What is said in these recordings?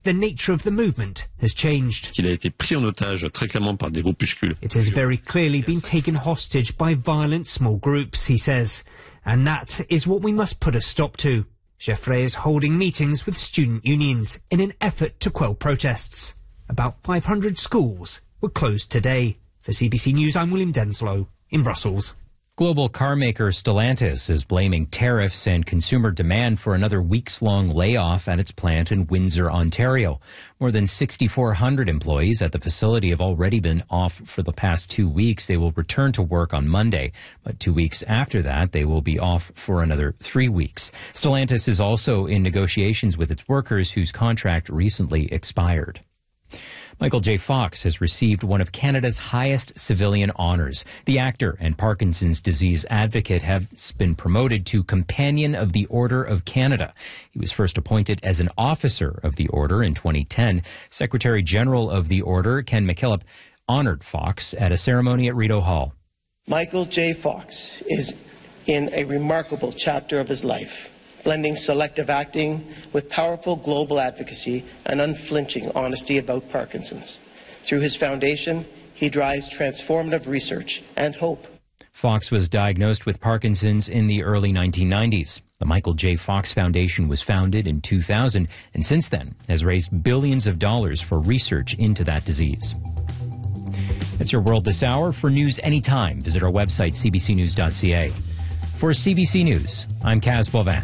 the nature of the movement has changed. Il a été pris en otage très clairement par des groupuscules. It has very clearly been taken hostage by violent small groups, he says. And that is what we must put a stop to. Geoffrey is holding meetings with student unions in an effort to quell protests. About 500 schools were closed today. For CBC News, I'm William Denslow in Brussels. Global car maker Stellantis is blaming tariffs and consumer demand for another weeks-long layoff at its plant in Windsor, Ontario. More than 6,400 employees at the facility have already been off for the past 2 weeks. They will return to work on Monday, but 2 weeks after that, they will be off for another 3 weeks. Stellantis is also in negotiations with its workers whose contract recently expired. Michael J. Fox has received one of Canada's highest civilian honors. The actor and Parkinson's disease advocate has been promoted to Companion of the Order of Canada. He was first appointed as an officer of the Order in 2010. Secretary General of the Order, Ken McKillop, honored Fox at a ceremony at Rideau Hall. Michael J. Fox is in a remarkable chapter of his life, blending selective acting with powerful global advocacy and unflinching honesty about Parkinson's. Through his foundation, he drives transformative research and hope. Fox was diagnosed with Parkinson's in the early 1990s. The Michael J. Fox Foundation was founded in 2000 and since then has raised billions of dollars for research into that disease. That's your World This Hour. For news anytime, visit our website, cbcnews.ca. For CBC News, I'm Kaz Boivin.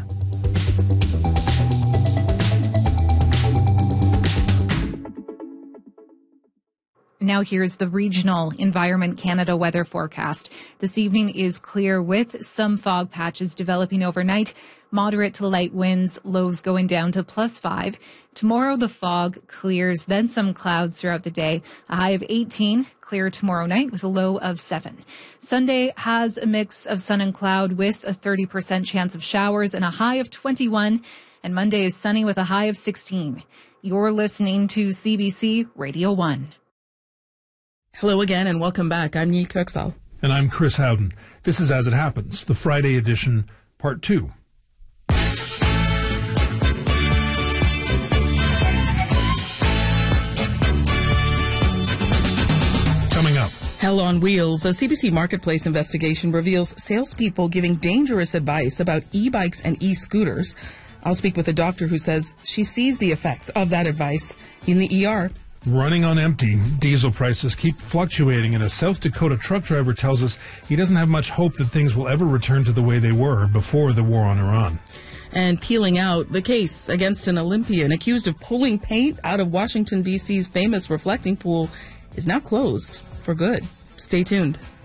Now here's the regional Environment Canada weather forecast. This evening is clear with some fog patches developing overnight. Moderate to light winds, lows going down to +5. Tomorrow the fog clears, then some clouds throughout the day. A high of 18, clear tomorrow night with a low of 7. Sunday has a mix of sun and cloud with a 30% chance of showers and a high of 21. And Monday is sunny with a high of 16. You're listening to CBC Radio 1. Hello again and welcome back. I'm Neil Kirksall. And I'm Chris Howden. This is As It Happens, the Friday edition, Part 2. Coming up. Hell on Wheels, a CBC Marketplace investigation reveals salespeople giving dangerous advice about e-bikes and e-scooters. I'll speak with a doctor who says she sees the effects of that advice in the ER. Running on empty, diesel prices keep fluctuating, and a South Dakota truck driver tells us he doesn't have much hope that things will ever return to the way they were before the war on Iran. And peeling out, the case against an Olympian accused of pulling paint out of Washington, D.C.'s famous reflecting pool is now closed for good. Stay tuned.